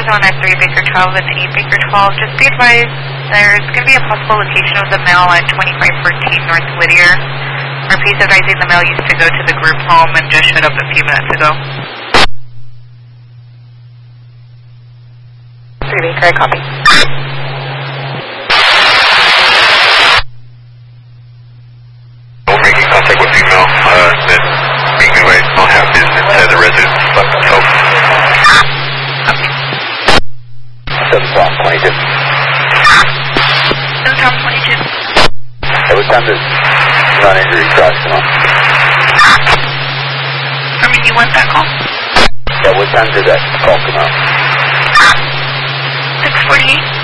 on F3 Baker 12 and 8 Baker 12. Just be advised, there's going to be a possible location of the male at 2514 North Whittier. RP is advising the male used to go to the group home and just showed up a few minutes ago. 3 Baker, I copy. Making contact with female, then being advised not have business at the residence of himself. 7 Tom 22. 7 Tom 22. Hey, what time does non-injury cross come on? I mean, you want that call? Yeah, what time did that call come out? 6:48.